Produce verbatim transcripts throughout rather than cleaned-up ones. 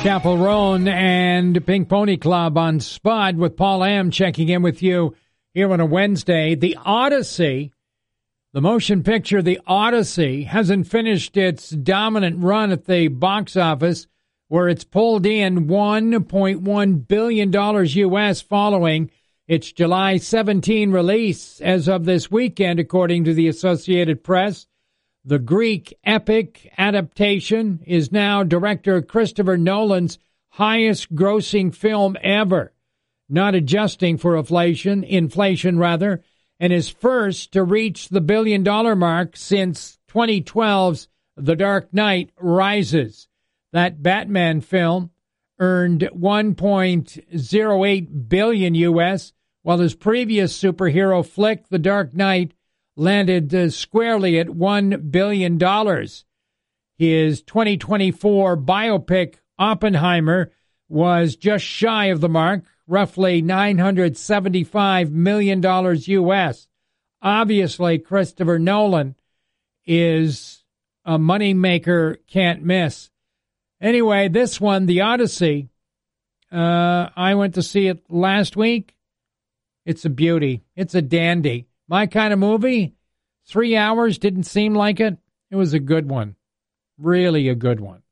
Chapel Roan and Pink Pony Club on Spud with Paul M. checking in with you here on a Wednesday. The Odyssey, the motion picture The Odyssey, hasn't finished its dominant run at the box office, where it's pulled in one point one billion dollars U S following its July seventeenth release as of this weekend, according to the Associated Press. The Greek epic adaptation is now director Christopher Nolan's highest-grossing film ever, not adjusting for inflation, inflation rather, and is first to reach the billion-dollar mark since twenty twelve's The Dark Knight Rises. That Batman film earned one point oh eight billion dollars U S, while his previous superhero flick, The Dark Knight, landed uh, squarely at one billion dollars. His twenty twenty-four biopic, Oppenheimer, was just shy of the mark, roughly nine hundred seventy-five million dollars U S. Obviously, Christopher Nolan is a moneymaker can't miss. Anyway, this one, The Odyssey, uh, I went to see it last week. It's a beauty. It's a dandy. My kind of movie. Three hours didn't seem like it. It was a good one. Really a good one.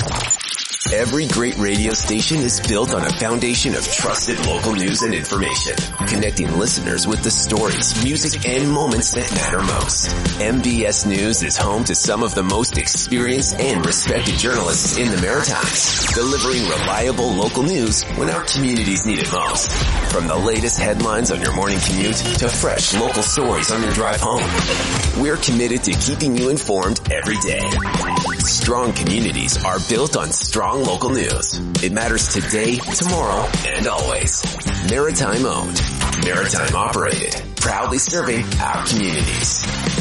Every great radio station is built on a foundation of trusted local news and information, connecting listeners with the stories, music, and moments that matter most. M B S News is home to some of the most experienced and respected journalists in the Maritimes, delivering reliable local news when our communities need it most. From the latest headlines on your morning commute to fresh local stories on your drive home, we're committed to keeping you informed every day. Strong communities are built on strong local news. It matters today, tomorrow, and always. Maritime owned, Maritime operated, proudly serving our communities.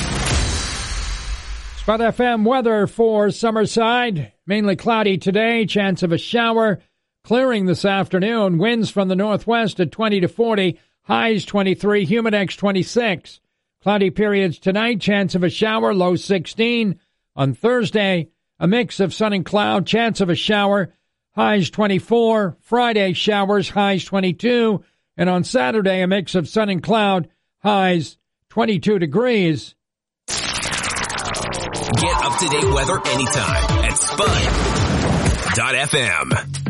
Spud F M weather for Summerside. Mainly cloudy today, chance of a shower. Clearing this afternoon, winds from the northwest at twenty to forty, highs twenty-three, humidex twenty-six. Cloudy periods tonight, chance of a shower, low sixteen. On Thursday, a mix of sun and cloud, chance of a shower, highs twenty-four. Friday, showers, highs twenty-two. And on Saturday, a mix of sun and cloud, highs twenty-two degrees. Get up-to-date weather anytime at Spud dot F M.